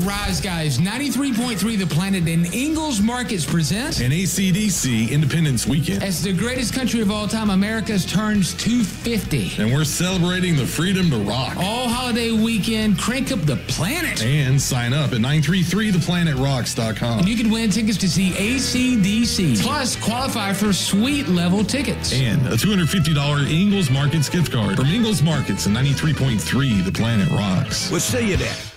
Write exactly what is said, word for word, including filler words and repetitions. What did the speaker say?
rise, guys. ninety-three point three The Planet and Ingles Markets present an A C D C Independence Weekend. As the greatest country of all time, America's turns two fifty. And we're celebrating the freedom to rock. All holiday weekend, crank up the planet. And sign up at nine three three the planet rocks dot com. And you can win tickets to see A C D C. Plus, qualify for suite level tickets. And a two hundred fifty dollars Ingles Markets gift card from Ingles Markets and ninety-three point three The Planet Rocks. We'll see you there.